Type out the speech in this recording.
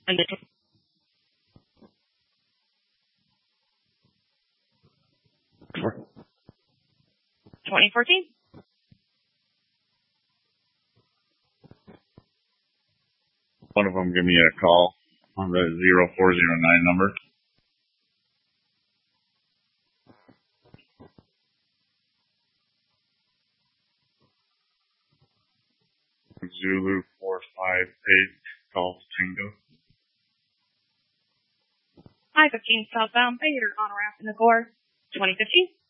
And then 2014. One of them give me a call on the 0409 number. Zulu 458 Golf Tango. I-15 southbound, Bader on a ramp in the core. 2015.